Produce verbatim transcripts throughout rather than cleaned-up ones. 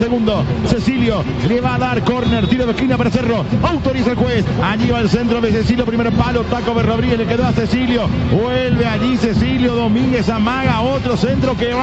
Segundo, Cecilio le va a dar córner, tiro de esquina para Cerro, autoriza el juez, allí va el centro de Cecilio, primer palo, taco de Rodríguez, le quedó a Cecilio, vuelve allí Cecilio, Domínguez amaga, otro centro que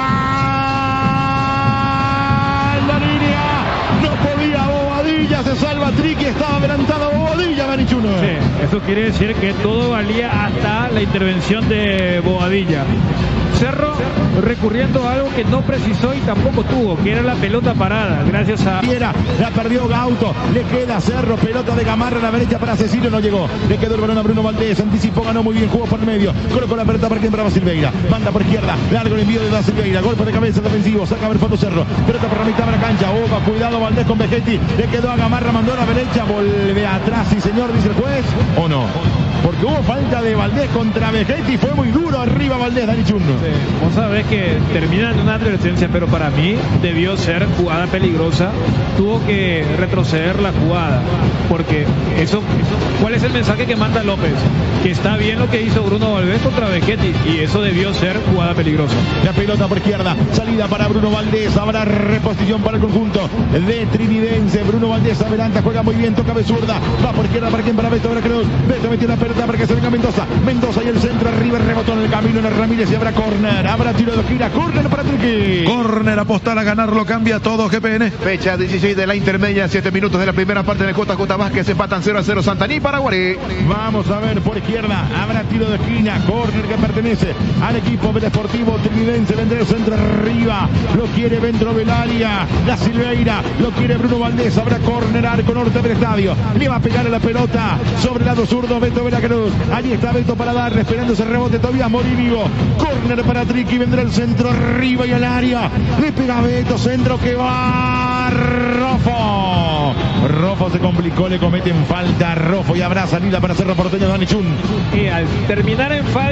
va en la línea, no podía Bobadilla, se salva Triqui, estaba adelantado Bobadilla, Marichuno. Sí, eso quiere decir que todo valía hasta la intervención de Bobadilla. Cerro recurriendo a algo que no precisó y tampoco tuvo, que era la pelota parada, gracias a... La perdió Gauto, le queda Cerro, pelota de Gamarra a la derecha para Cecilio, no llegó, le quedó el balón a Bruno Valdés, anticipó, ganó muy bien, jugó por el medio, colocó la pelota para quien brava Silveira, manda por izquierda, largo el envío de Da Silveira, golpe de cabeza defensivo, saca a ver fondo Cerro, pelota por la mitad de la cancha, opa, cuidado Valdés con Vegetti, le quedó a Gamarra, mandó a la derecha, vuelve atrás, sí señor, dice el juez, o no, porque hubo falta de Valdés contra Vegetti, fue muy duro arriba Valdés, Dani Churno. Sí, vos sabés que termina en una advertencia, pero para mí debió ser jugada peligrosa, tuvo que retroceder la jugada, porque eso, ¿cuál es el mensaje que manda López? Que está bien lo que hizo Bruno Valdés contra Vegetti, y eso debió ser jugada peligrosa. La pelota por izquierda, salida para Bruno Valdés, habrá reposición para el conjunto de Trinidense, Bruno Valdés adelanta, juega muy bien, toca de zurda, va por izquierda para quien, para Beto Veracruz, Beto metió la pelota para que se venga Mendoza, Mendoza y el centro arriba, rebotó en el camino, en el Ramírez y habrá córner, habrá tiro de esquina, córner para Triqui. Córner, apostar a ganarlo, cambia todo G P N. Fecha dieciséis de la intermedia, siete minutos de la primera parte en el J J Vázquez, empatan cero a cero Santaní para Guarí. Vamos a ver por izquierda, habrá tiro de esquina, córner que pertenece al equipo del Deportivo Trinidense, vendrá el centro arriba, lo quiere dentro del área, la Silveira, lo quiere Bruno Valdés, habrá córner, arco norte del estadio, le va a pegar a la pelota sobre el lado zurdo Beto Veracruz, allí está Beto para darle, esperando ese rebote todavía Morínigo, córner para Triqui, vendrá el centro arriba y al área, le pega Beto, centro que va Rofo, Rofo se complicó, le cometen falta a Rofo y habrá salida para Cerro Porteño, Dani Chun. Y al terminar en falta